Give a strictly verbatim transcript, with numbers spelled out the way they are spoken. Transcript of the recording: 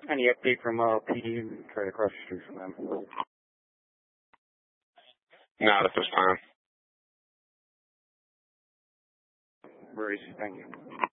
Any update from uh, P D? Right across the street from them. Not at this time. Where is he? Thank you.